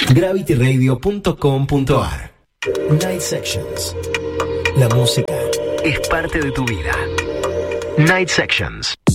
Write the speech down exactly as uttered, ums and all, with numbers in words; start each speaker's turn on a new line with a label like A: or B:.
A: gravity radio punto com punto a r. Night Sections. La música es parte de tu vida. Night Sections.